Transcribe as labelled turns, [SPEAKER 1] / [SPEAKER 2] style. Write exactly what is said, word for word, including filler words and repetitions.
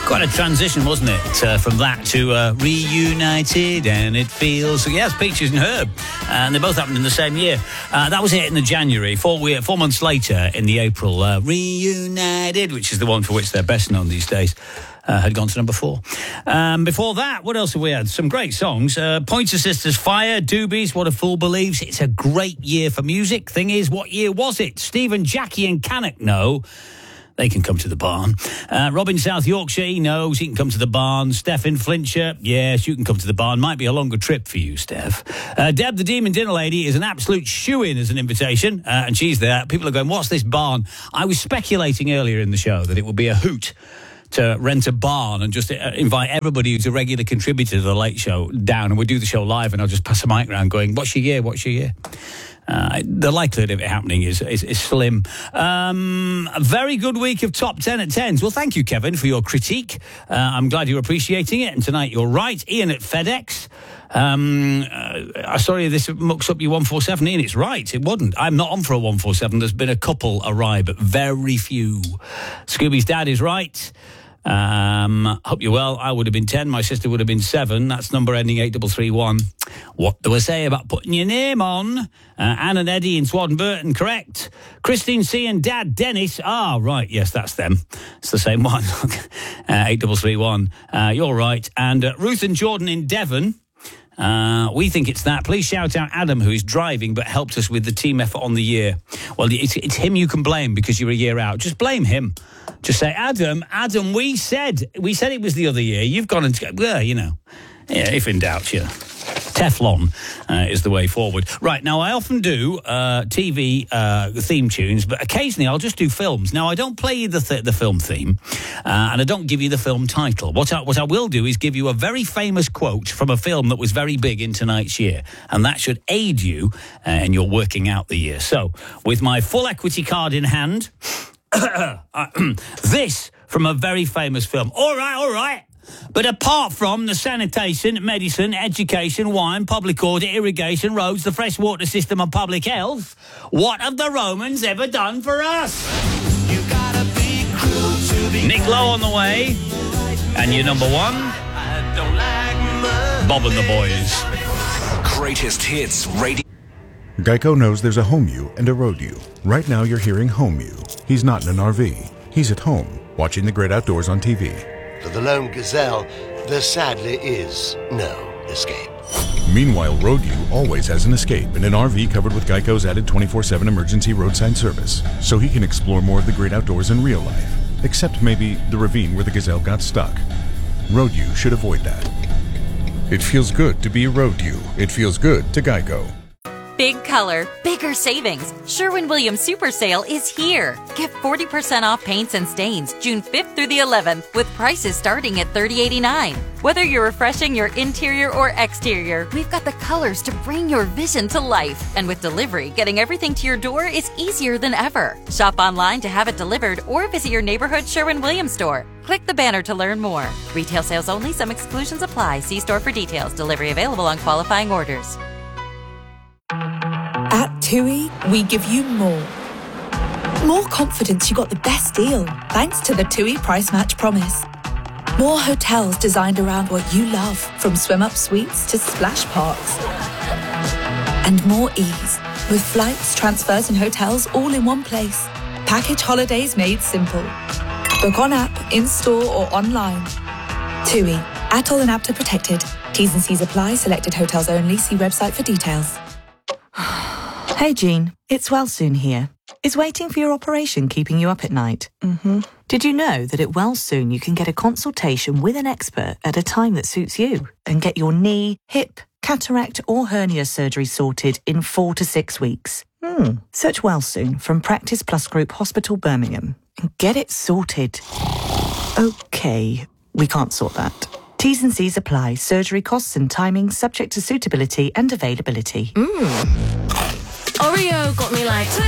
[SPEAKER 1] Quite a transition, wasn't it, uh, from that to uh, Reunited, and it feels... Yes, Peaches and Herb, and they both happened in the same year. Uh, that was it in the January. Four, we- four months later, in the April, uh, Reunited, which is the one for which they're best known these days, uh, had gone to number four. Um, before that, what else have we had? Some great songs. Uh, Pointer Sisters, Fire, Doobies, What a Fool Believes. It's a great year for music. Thing is, what year was it? Stephen, Jackie and Cannock know. They can come to the barn. Uh, Robin, South Yorkshire, he knows he can come to the barn. Steph in Flintshire, yes, you can come to the barn. Might be a longer trip for you, Steph. Uh, Deb, the Demon Dinner Lady, is an absolute shoe-in as an invitation, uh, and she's there. People are going, what's this barn? I was speculating earlier in the show that it would be a hoot to rent a barn and just uh, invite everybody who's a regular contributor to the Late Show down, and we'll do the show live, and I'll just pass a mic around going, what's your year, what's your year? Uh, the likelihood of it happening is, is, is slim. Um, a very good week of top ten at tens. Well, thank you, Kevin, for your critique. Uh, I'm glad you're appreciating it. And tonight you're right. Ian at FedEx. Um, uh, sorry, this mucks up your one four seven. Ian, it's right. It wouldn't. I'm not on for a one four seven. There's been a couple arrive, but very few. Scooby's dad is right. Um, hope you're well. I would have been ten. My sister would have been seven. That's number ending eight three three one. What do I say about putting your name on? Uh, Anne and Eddie in Swadden Burton, correct. Christine C and Dad Dennis. Ah, right. Yes, that's them. It's the same one. uh, eight three three one. Uh, you're right. And uh, Ruth and Jordan in Devon. Uh, we think it's that. Please shout out Adam, who is driving but helped us with the team effort on the year. Well, it's, it's him you can blame because you're a year out. Just blame him. Just say, Adam, Adam, we said, we said it was the other year. You've gone and, well, you know, yeah, if in doubt, yeah. Teflon uh, is the way forward. Right, now I often do uh, T V uh, theme tunes, but occasionally I'll just do films. Now, I don't play you the, th- the film theme, uh, and I don't give you the film title. What I, what I will do is give you a very famous quote from a film that was very big in tonight's year, and that should aid you uh, in your working out the year. So, with my full equity card in hand, this from a very famous film. All right, all right. But apart from the sanitation, medicine, education, wine, public order, irrigation, roads, the freshwater system and public health, what have the Romans ever done for us? You gotta be cruel to be Nick Lowe on the way. And your number one, I don't like Bob and the Boys.
[SPEAKER 2] Greatest hits radio.
[SPEAKER 3] Geico knows there's a home you and a road you. Right now you're hearing home you. He's not in an R V. He's at home, watching the great outdoors on T V.
[SPEAKER 4] For the lone gazelle, there sadly is no escape.
[SPEAKER 3] Meanwhile, Road U always has an escape in an R V covered with Geico's added twenty-four seven emergency roadside service, so he can explore more of the great outdoors in real life, except maybe the ravine where the gazelle got stuck. Road U should avoid that. It feels good to be Road U. It feels good to Geico.
[SPEAKER 5] Big color, bigger savings. Sherwin-Williams Super Sale is here. Get forty percent off paints and stains June fifth through the eleventh with prices starting at thirty eighty-nine. Whether you're refreshing your interior or exterior, we've got the colors to bring your vision to life. And with delivery, getting everything to your door is easier than ever. Shop online to have it delivered or visit your neighborhood Sherwin-Williams store. Click the banner to learn more. Retail sales only. Some exclusions apply. See store for details. Delivery available on qualifying orders.
[SPEAKER 6] At TUI, we give you more. More confidence you got the best deal, thanks to the TUI Price Match Promise. More hotels designed around what you love, from swim-up suites to splash parks. And more ease, with flights, transfers and hotels all in one place. Package holidays made simple. Book on app, in-store or online. TUI, Atoll and APTA protected. T's and C's apply, selected hotels only. See website for details.
[SPEAKER 7] Hey, Jean, it's Wellsoon here. Is waiting for your operation keeping you up at night? Mm-hmm. Did you know that at Wellsoon you can get a consultation with an expert at a time that suits you and get your knee, hip, cataract or hernia surgery sorted in four to six weeks? Hmm. Search Wellsoon from Practice Plus Group Hospital, Birmingham and get it sorted. Okay, we can't sort that. T's and C's apply. Surgery costs and timings subject to suitability and availability.
[SPEAKER 8] Mmm. Oreo got me like...